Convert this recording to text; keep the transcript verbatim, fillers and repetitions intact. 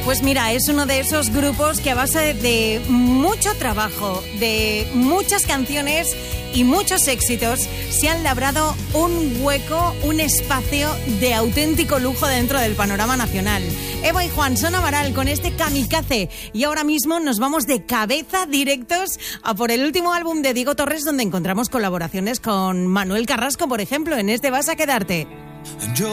Pues mira, es uno de esos grupos que a base de mucho trabajo, de muchas canciones y muchos éxitos, se han labrado un hueco, un espacio de auténtico lujo dentro del panorama nacional. Evo y Juan son Amaral con este Kamikaze. Y ahora mismo nos vamos de cabeza directos a por el último álbum de Diego Torres, donde encontramos colaboraciones con Manuel Carrasco, por ejemplo, en este Vas a quedarte.